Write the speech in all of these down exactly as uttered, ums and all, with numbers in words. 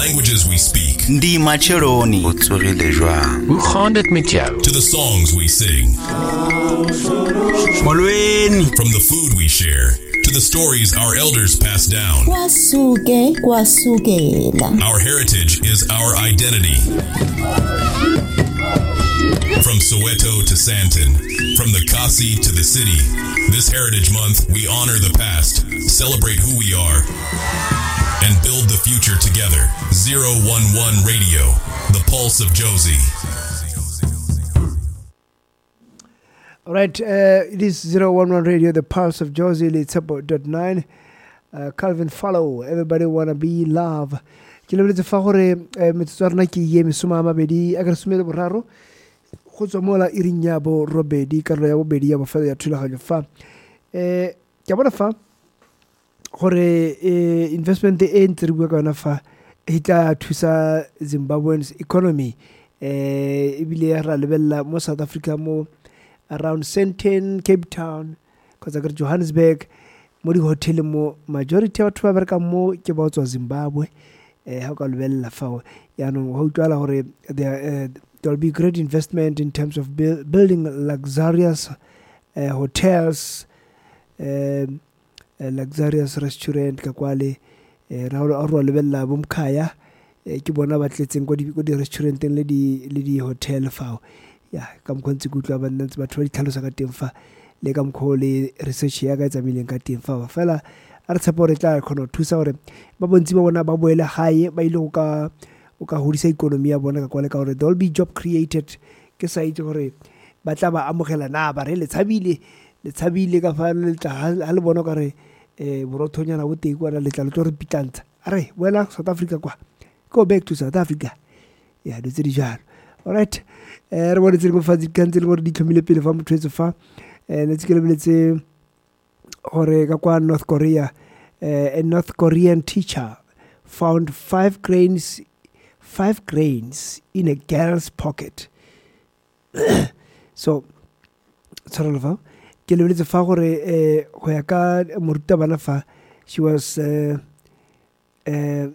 languages we speak, Ndi macheloni. Utsogile jwang? Hoe gaan dit met jou? to the songs we sing, Molweni. from the food we share, to the stories our elders passed down. Kwasuke kwasukela. Our heritage is our identity. From Soweto to Sandton, from the Kasi to the city, this Heritage Month, we honor the past, celebrate who we are, and build the future together. zero one one Radio, the pulse of Josie. All right, uh, it is zero one one Radio, the pulse of Josie, it's about dot nine. Uh, Calvin Follow, everybody wanna be love. Ke lebeletse fa gore metsotswana ke ye mesoma a mabedi a ka some le boraro go tswa mola iring ya bo robedi karolo ya bobedi ya bofelo ya thulaganyo fa eh ke bona fa gore investment e ntse re bua ka yona fa e tla thusa Zimbabwean's economy eh ebile ya ra lebella mo South Africa mo around Sandton, Cape Town, kgotsa ke Johannesburg, mo di hotel mo majority ya batho ba bereka mo ke ba tswa Zimbabwe. Eh ha ka lebella fa ya no ho utlwala gore there there will be great investment in terms of build, building luxurious uh, hotels, uh, uh, luxurious restaurant ka kwale ra ro lebella bomkhaya ke bona ba tletseng go di go di restauranteng le di le di hotel fa ya ka mkhontshe kutlwa ba ntse batho ba di tlhalosa ka teng fa le ka mkhole research ya ka tsamileng ka teng fa fela a re tshepa gore tla kgona thusa gore ba bontsi ba bona ba boela gae ba ile go ka o ka hodisa economy ya bona ka kwale ka gore there will be job created ke sa itse gore ba tla ba amogela na ba re le tshabile le tshabile ka fa le tla ha le bona ka re eh borothonyana bo teng kwa le tla le tlo re pitantsa are boela South Africa kwa go back to South Africa ya do tse di jalo. All right, eh re bona tse go fa di kantse le gore di tlhomile pele fa motho etso fa eh le tsikele beletse gore ka kwa North Korea uh, a North Korean teacher found five grains five grains in a girl's pocket. So sorry fa ke le beletse fa gore eh go ya ka moruta bana fa she was uh uh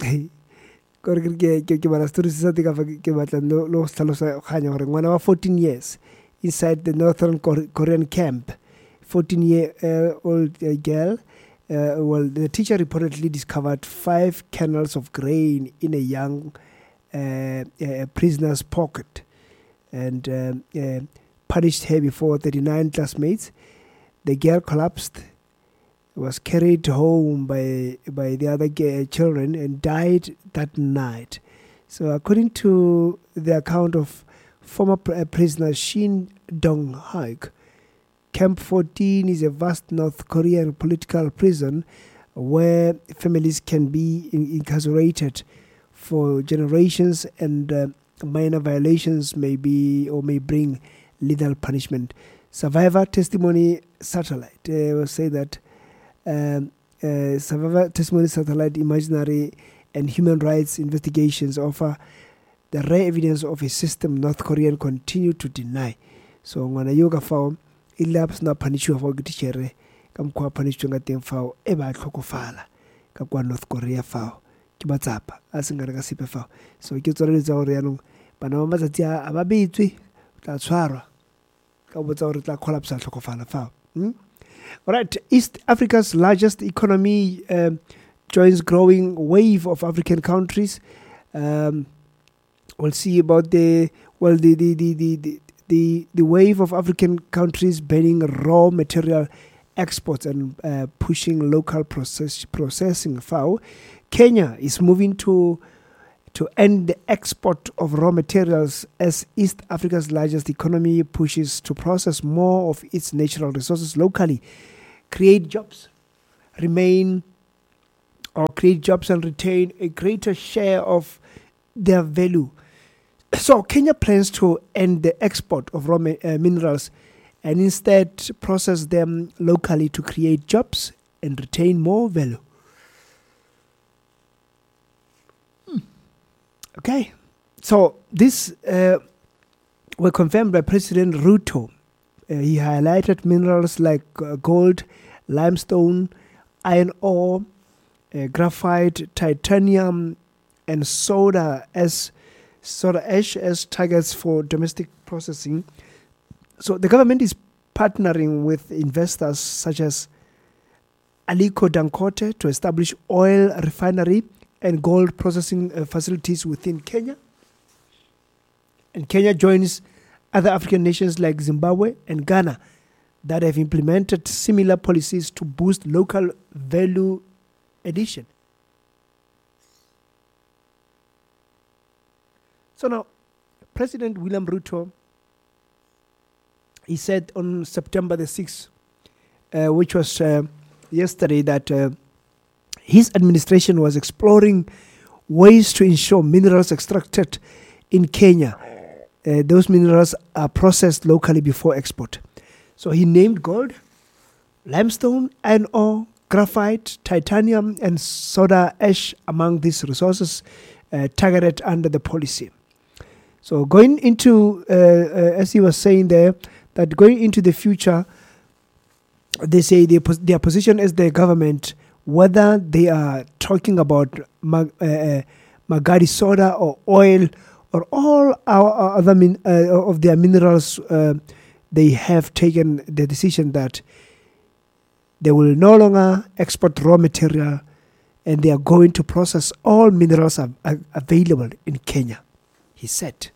gore ke ke ke bana story sa tika fa ke batla lo tlhalosa ganya gore ngwana wa fourteen years inside the Northern Korean camp. fourteen year uh, old uh, girl, uh, well, the teacher reportedly discovered five kernels of grain in a young uh, uh, prisoner's pocket and um, uh, punished her before thirty-nine classmates. The girl collapsed, was carried home by by the other g- children and died that night. So according to the account of former pr- prisoner Shin Dong-haik, Camp fourteen is a vast North Korean political prison where families can be in- incarcerated for generations and uh, minor violations may be or may bring lethal punishment. Survivor Testimony Satellite uh, will say that um, uh, Survivor Testimony Satellite imaginary and human rights investigations offer the rare evidence of a system North Korean continue to deny. So ngwana yoga fao ilapse na punishwa fa gitchere ka mkhwa punishwa nga teng fao e ba tlhokofala ka kwa North Korea fao ke batsapa a sengare ka sepe fao. So ke tsore letsa gore yanong bana ba matsatsi a ba betswe tla tshwarwa ka botsa gore tla collapse tlhokofala fao. Hmm? All right, East Africa's largest economy um, joins growing wave of African countries. Um, we'll see about the well the the the the, the The, the wave of African countries banning raw material exports and uh, pushing local process, processing. F A O. Kenya is moving to to end the export of raw materials as East Africa's largest economy pushes to process more of its natural resources locally, create jobs, remain or create jobs and retain a greater share of their value. So Kenya plans to end the export of raw mi- uh, minerals and instead process them locally to create jobs and retain more value. Hmm. Okay, so this uh, were confirmed by President Ruto. Uh, he highlighted minerals like uh, gold, limestone, iron ore, uh, graphite, titanium, and soda as soda ash as targets for domestic processing. So the government is partnering with investors such as Aliko Dangote to establish oil refinery and gold processing uh, facilities within Kenya. And Kenya joins other African nations like Zimbabwe and Ghana that have implemented similar policies to boost local value addition. So now, President William Ruto, he said on September the sixth, uh, which was uh, yesterday, that uh, his administration was exploring ways to ensure minerals extracted in Kenya, uh, those minerals are processed locally before export. So he named gold, limestone, iron ore, graphite, titanium, and soda ash among these resources uh, targeted under the policy. So going into, uh, uh, as he was saying there, that going into the future, they say their, their position as the government, whether they are talking about mag, uh, Magadi soda or oil or all our other min, uh, of their minerals, uh, they have taken the decision that they will no longer export raw material, and they are going to process all minerals are, are available in Kenya, he said.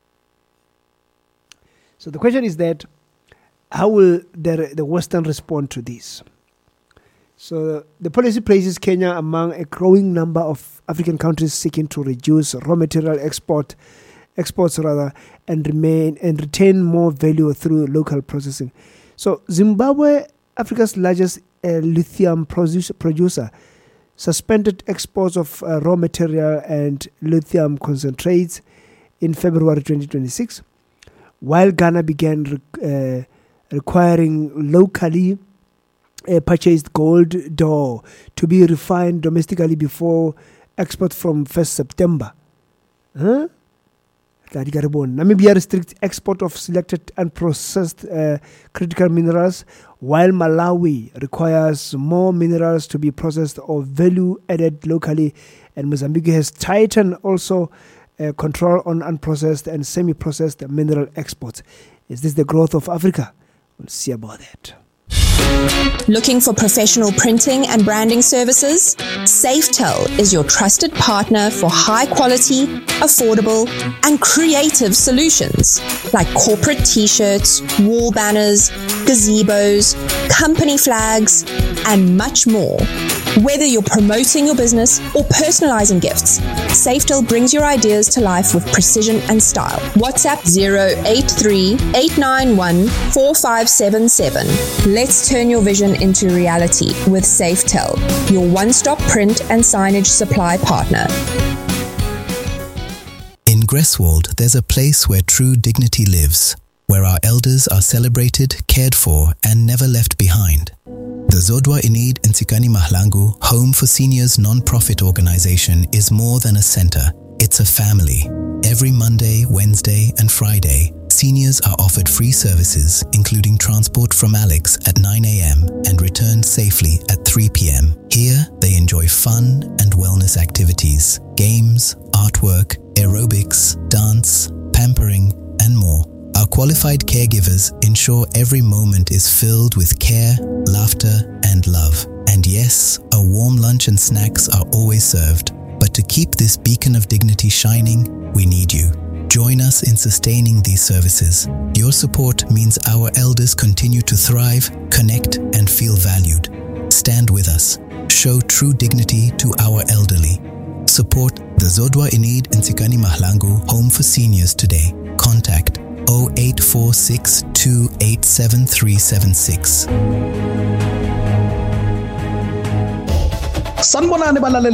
So the question is that, how will the, the Western respond to this? So the policy places Kenya among a growing number of African countries seeking to reduce raw material export, exports rather, and remain and retain more value through local processing. So Zimbabwe, Africa's largest uh, lithium produce, producer, suspended exports of uh, raw material and lithium concentrates in February twenty twenty-six, while Ghana began re- uh, requiring locally uh, purchased gold d'or to be refined domestically before export from first September. Huh? Namibia restricts export of selected unprocessed uh, critical minerals, while Malawi requires more minerals to be processed or value added locally, and Mozambique has tightened also uh, control on unprocessed and semi-processed mineral exports. Is this the growth of Africa? We'll see about that. Looking for professional printing and branding services? Safetel is your trusted partner for high quality, affordable, and creative solutions like corporate t-shirts, wall banners, gazebos, company flags, and much more. Whether you're promoting your business or personalizing gifts, Safetel brings your ideas to life with precision and style. WhatsApp zero eight three, eight nine one, four five seven seven. Let's turn your vision into reality with Safetel, your one-stop print and signage supply partner. In Greswold, there's a place where true dignity lives, where our elders are celebrated, cared for, and never left behind. The Zodwa Inid Nsikani Mahlangu Home for Seniors non-profit organization is more than a center. It's a family. Every Monday, Wednesday, and Friday, seniors are offered free services, including transport from Alex at nine a.m. and return safely at three p.m. Here, they enjoy fun and wellness activities, games, artwork, aerobics, dance, pampering, and more. Our qualified caregivers ensure every moment is filled with care, laughter, and love. And yes, a warm lunch and snacks are always served. But to keep this beacon of dignity shining, we need you. Join us in sustaining these services. Your support means our elders continue to thrive, connect, and feel valued. Stand with us. Show true dignity to our elderly. Support the Zodwa Inid Nsikani Mahlangu Home for Seniors today. Contact zero eight four six, two eight seven three seven six. Sanibonani balaleli